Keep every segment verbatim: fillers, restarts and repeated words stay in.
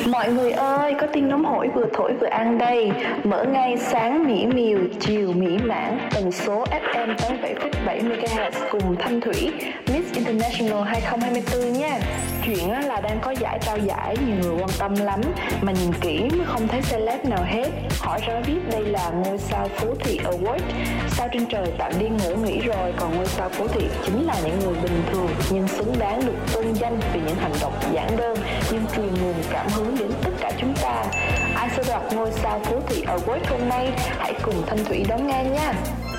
Mọi người ơi, có tin nóng hổi vừa thổi vừa ăn đây. Mở ngay sáng mỹ miều, chiều mỹ mãn, tần số ép em tám mươi bảy phẩy bảy MHz cùng Thanh Thủy, Miss International hai không hai tư nha. Chuyện là đang có giải trao giải, nhiều người quan tâm lắm, mà nhìn kỹ mới không thấy celeb nào hết. Hỏi ra biết đây là ngôi sao phố thị Award. Sao trên trời tạm đi ngủ nghỉ rồi, còn ngôi sao phố thị chính là những người bình thường nhưng xứng đáng được tôn danh vì những hành động giản đơn nhưng truyền nguồn cảm hứng đến tất cả chúng ta. Ai sẽ đoạt ngôi sao phố thị Award hôm nay? Hãy cùng Thanh Thủy đón nghe nha.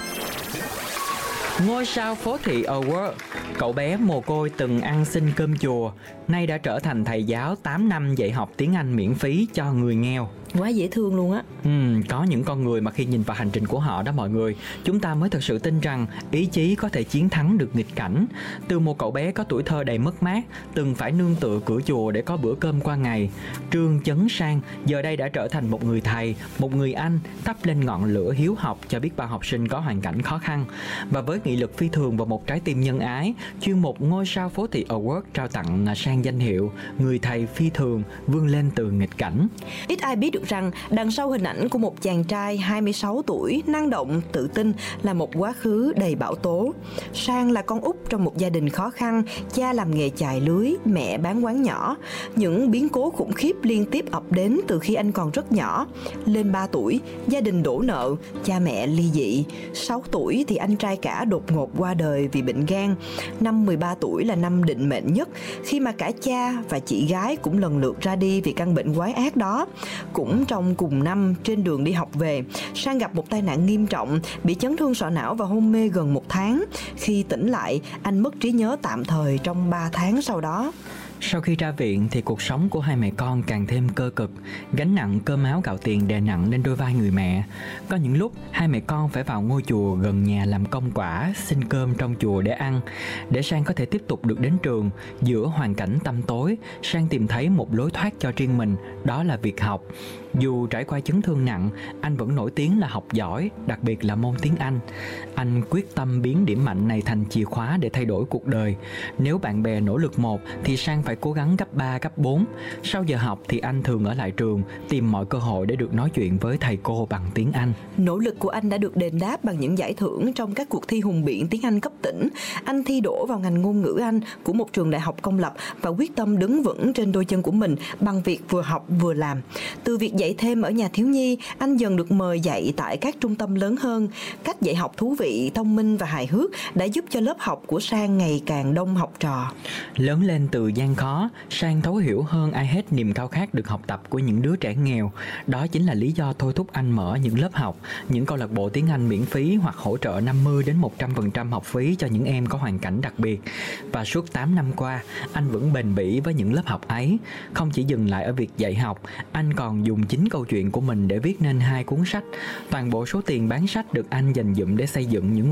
Ngôi sao phố thị Award, cậu bé mồ côi từng ăn xin cơm chùa, nay đã trở thành thầy giáo tám năm dạy học tiếng Anh miễn phí cho người nghèo. Quá dễ thương luôn á. Ừ, có những con người mà khi nhìn vào hành trình của họ đó mọi người, chúng ta mới thực sự tin rằng ý chí có thể chiến thắng được nghịch cảnh. Từ một cậu bé có tuổi thơ đầy mất mát, từng phải nương tựa cửa chùa để có bữa cơm qua ngày, Trương Chấn Sang giờ đây đã trở thành một người thầy, một người anh thắp lên ngọn lửa hiếu học cho biết bao học sinh có hoàn cảnh khó khăn. Và với nghị lực phi thường và một trái tim nhân ái, chuyên mục Ngôi sao phố thị Award trao tặng Sang danh hiệu người thầy phi thường vươn lên từ nghịch cảnh. Ít ai biết được rằng đằng sau hình ảnh của một chàng trai hai mươi sáu tuổi, năng động, tự tin là một quá khứ đầy bão tố. Sang là con út trong một gia đình khó khăn, cha làm nghề chài lưới, mẹ bán quán nhỏ. Những biến cố khủng khiếp liên tiếp ập đến từ khi anh còn rất nhỏ. Lên ba tuổi, gia đình đổ nợ, cha mẹ ly dị. sáu tuổi thì anh trai cả đột ngột qua đời vì bệnh gan. Năm mười ba tuổi là năm định mệnh nhất, khi mà cả cha và chị gái cũng lần lượt ra đi vì căn bệnh quái ác đó. Cũng trong cùng năm, trên đường đi học về, Sang gặp một tai nạn nghiêm trọng, bị chấn thương sọ não và hôn mê gần một tháng. Khi tỉnh lại, anh mất trí nhớ tạm thời trong ba tháng sau đó. Sau khi ra viện thì cuộc sống của hai mẹ con càng thêm cơ cực, gánh nặng cơm áo gạo tiền đè nặng lên đôi vai người mẹ. Có những lúc hai mẹ con phải vào ngôi chùa gần nhà làm công quả, xin cơm trong chùa để ăn. Để Sang có thể tiếp tục được đến trường, giữa hoàn cảnh tăm tối, Sang tìm thấy một lối thoát cho riêng mình, đó là việc học. Dù trải qua chấn thương nặng, anh vẫn nổi tiếng là học giỏi, đặc biệt là môn tiếng Anh. Anh quyết tâm biến điểm mạnh này thành chìa khóa để thay đổi cuộc đời. Nếu bạn bè nỗ lực một thì Sang phải cố gắng gấp ba, gấp bốn. Sau giờ học thì anh thường ở lại trường, tìm mọi cơ hội để được nói chuyện với thầy cô bằng tiếng Anh. Nỗ lực của anh đã được đền đáp bằng những giải thưởng trong các cuộc thi hùng biện tiếng Anh cấp tỉnh. Anh thi đỗ vào ngành ngôn ngữ Anh của một trường đại học công lập và quyết tâm đứng vững trên đôi chân của mình bằng việc vừa học vừa làm. Từ việc dạy thêm ở nhà thiếu nhi, anh dần được mời dạy tại các trung tâm lớn hơn. Cách dạy học thú vị, thông minh và hài hước đã giúp cho lớp học của Sang ngày càng đông học trò. Lớn lên từ gian khó, Sang thấu hiểu hơn ai hết niềm khao khát được học tập của những đứa trẻ nghèo. Đó chính là lý do thôi thúc anh mở những lớp học, những câu lạc bộ tiếng Anh miễn phí hoặc hỗ trợ năm mươi đến một trăm phần trăm học phí cho những em có hoàn cảnh đặc biệt. Và suốt tám năm qua, anh vẫn bền bỉ với những lớp học ấy. Không chỉ dừng lại ở việc dạy học, anh còn dùng chính câu chuyện của mình để viết nên hai cuốn sách. Toàn bộ số tiền bán sách được anh dành dụm để xây dựng những